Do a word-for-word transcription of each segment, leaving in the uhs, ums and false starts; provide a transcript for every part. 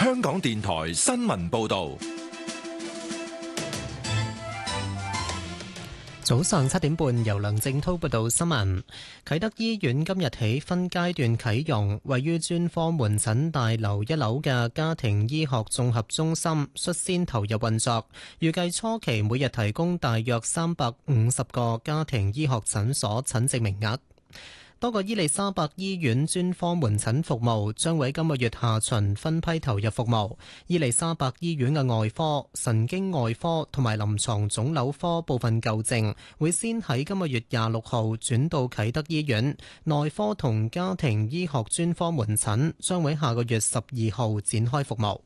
香港電台新聞報道。 早上七點半，由梁正滔報道新聞。啟德醫院今日起分階段啟用，位於專科門診大樓一樓嘅家庭醫學綜合中心率先投入運作，預計初期每日提供大約三百五十個家庭醫學診所診症名額。多個伊利沙伯醫院專科門診服務將喺今個月下旬分批投入服務。伊利沙伯醫院嘅外科、神經外科同埋臨床腫瘤科部分舊症會先喺今個月廿六號轉到啟德醫院，內科同家庭醫學專科門診將喺下個月十二號展開服務。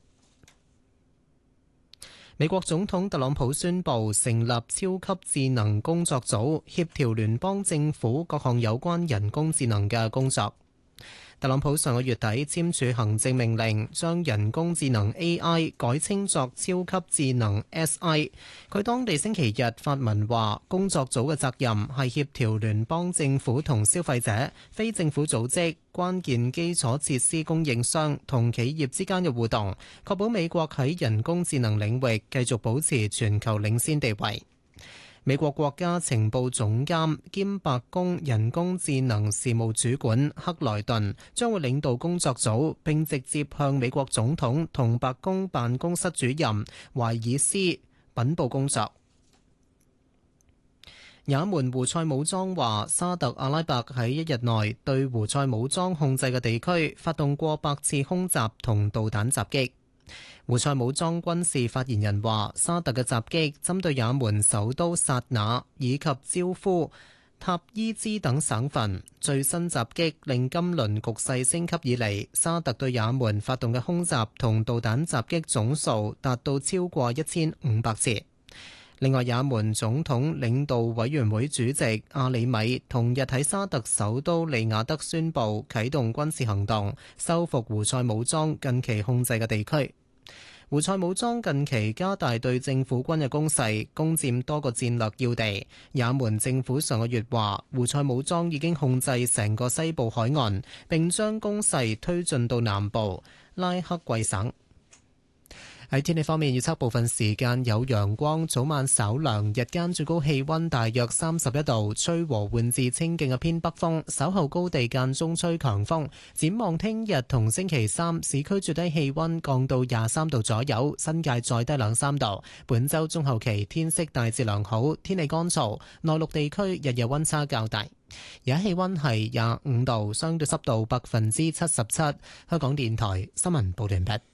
美國總統特朗普宣布成立超級智能工作組，協調聯邦政府各項有關人工智能嘅工作。特朗普上個月底簽署行政命令，將人工智能 A I 改稱作超級智能 S I。佢當地星期日發文話，工作組嘅責任係協調聯邦政府同消費者、非政府組織、關鍵基礎設施供應商同企業之間嘅互動，確保美國喺人工智能領域繼續保持全球領先地位。美國國家情報總監兼白宮人工智能事務主管克萊頓將會領導工作組，並直接向美國總統同白宮辦公室主任懷爾斯稟報工作。也門胡塞武裝話，沙特阿拉伯喺一日內對胡塞武裝控制嘅地區發動過百次空襲同導彈襲擊。胡塞武裝軍事發言人話，沙特嘅襲擊針對也門首都薩那以及焦夫、塔伊茲等省份。最新襲擊令今輪局勢升級以嚟，沙特對也門發動嘅空襲同導彈襲擊總數達到超過一千五百次。另外，也門總統領導委員會主席阿里米同日喺沙特首都利雅得宣布啟動軍事行動，收復胡塞武裝近期控制嘅地區。胡塞武裝近期加大對政府軍嘅攻勢，攻佔多個戰略要地。也門政府上個月話，胡塞武裝已經控制成個西部海岸，並將攻勢推進到南部拉克季省。喺天氣方面，預測部分時間有陽光，早晚稍涼，日間最高氣溫大約三十一度，吹和緩至清勁嘅偏北風，稍後高地間中吹強風。展望聽日同星期三，市區最低氣溫降到廿三度左右，新界再低兩三度。本週中後期天色大致良好，天氣乾燥，內陸地區日日溫差較大。而家氣溫係廿五度，相對濕度百分之七十七。香港電台新聞報道完畢。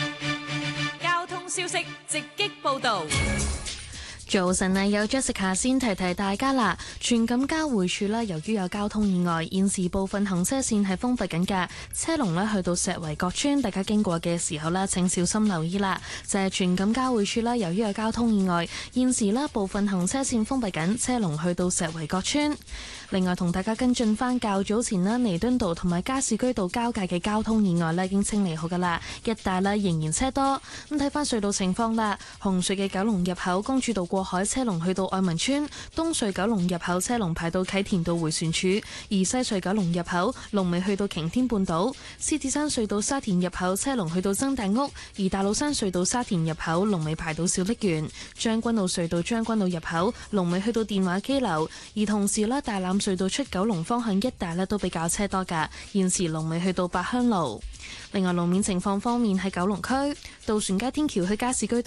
消息直擊報道。 早晨啊，有 Jessica 先提提大家啦。荃錦交匯處咧，由於有交通意外，現時部分行車線係封閉緊嘅，車龍咧去到石圍角村，大家經過嘅時候咧，請小心留意啦。就係荃錦交匯處咧，由於有交通意外，現時咧部分行車線封閉緊，車龍去到石圍角村。另外同大家跟進翻較早前咧，彌敦道同埋加士居道交界嘅交通意外咧已經清理好噶啦，一帶咧仍然車多。咁睇翻隧道情況啦，紅隧嘅九龍入口公主道過海車龍去到愛民村，東隧九龍入口車龍排到啟田道迴旋處，而西隧九龍入口龍尾去到擎天半島，獅子山隧道沙田入口車龍去到曾大屋，而大老山隧道沙田入口龍尾排到小瀝源，將軍澳隧道將軍澳入口龍尾去到電話機樓，而同時咧大欖隧道出九龍方向一帶咧都比較車多噶，現時龍尾去到八鄉路。另外路面情況方面，喺九龍區渡船街天橋去加士居道